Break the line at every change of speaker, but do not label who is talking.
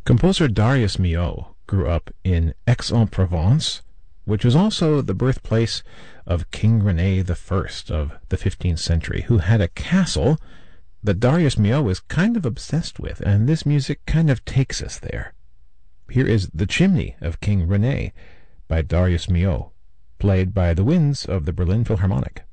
Composer Darius Milhaud grew up in Aix-en-Provence, which was also the birthplace of King Rene I of the 15th century, who had a castle that Darius Milhaud was kind of obsessed with, and this music kind of takes us there. Here is The Chimney of King Rene by Darius Milhaud, played by the winds of the Berlin Philharmonic.